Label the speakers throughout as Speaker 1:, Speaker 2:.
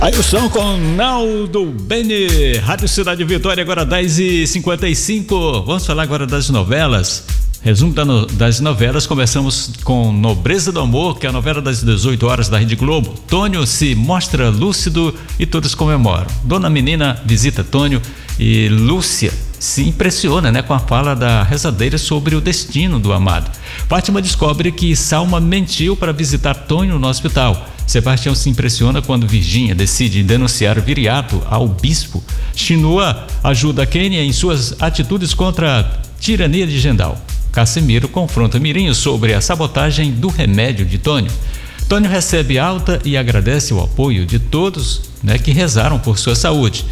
Speaker 1: Aí o som com Naldo Bene, Rádio Cidade Vitória, agora 10h55. Vamos falar agora das novelas. Resumo das novelas, começamos com Nobreza do Amor, que é a novela das 18 horas da Rede Globo. Tônio se mostra lúcido e todos comemoram. Dona Menina visita Tônio e Lúcia se impressiona, com a fala da rezadeira sobre o destino do amado. Fátima descobre que Salma mentiu para visitar Tônio no hospital. Sebastião se impressiona quando Virgínia decide denunciar Viriato ao bispo. Chinua ajuda Kênia em suas atitudes contra a tirania de Gendal. Casimiro confronta Mirinho sobre a sabotagem do remédio de Tônio. Tônio recebe alta e agradece o apoio de todos, que rezaram por sua saúde.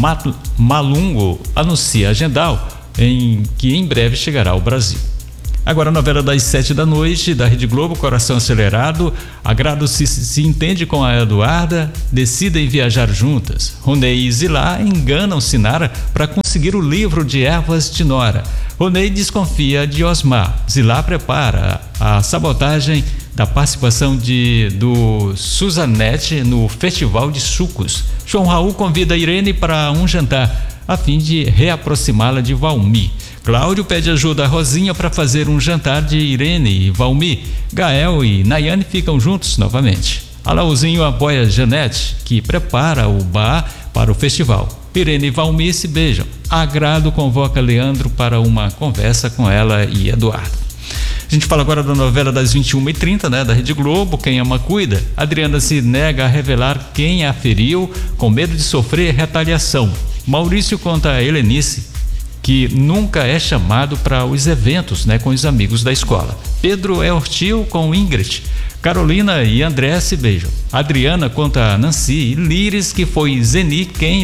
Speaker 1: Malungo anuncia a Gendal que em breve chegará ao Brasil. Agora a novela das 7 da noite da Rede Globo, Coração Acelerado. Agrado se entende com a Eduarda, decidem viajar juntas. Ronei e Zilá enganam Sinara para conseguir o livro de ervas de Nora. Ronei desconfia de Osmar. Zilá prepara a sabotagem da participação do Suzanete no Festival de Sucos. João Raul convida Irene para um jantar a fim de reaproximá-la de Valmir. Cláudio pede ajuda a Rosinha para fazer um jantar de Irene e Valmir. Gael e Nayane ficam juntos novamente. Alaúzinho apoia Janete, que prepara o bar para o festival. Irene e Valmir se beijam. Agrado convoca Leandro para uma conversa com ela e Eduardo. A gente fala agora da novela das 21h30, da Rede Globo, Quem Ama Cuida. Adriana se nega a revelar quem a feriu, com medo de sofrer retaliação. Maurício conta a Helenice que nunca é chamado para os eventos, com os amigos da escola. Pedro é hostil com Ingrid. Carolina e André se beijam. Adriana conta a Nancy e Líris que foi Zeni quem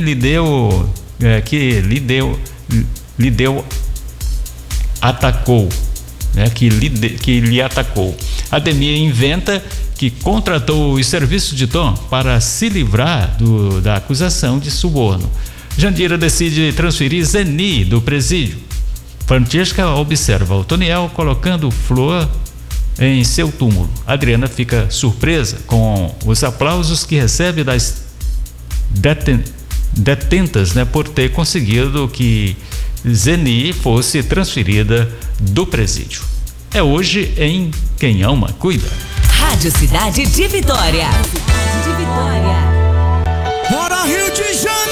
Speaker 1: atacou, que lhe atacou. Ademir inventa que contratou os serviços de Tom para se livrar da acusação de suborno. Jandira decide transferir Zeni do presídio. Francesca observa Otoniel colocando flor em seu túmulo. Adriana fica surpresa com os aplausos que recebe das detentas, por ter conseguido que Zeni fosse transferida do presídio. É hoje em Quem Ama Cuida.
Speaker 2: Rádio Cidade de Vitória.
Speaker 3: Bora Rio de Janeiro!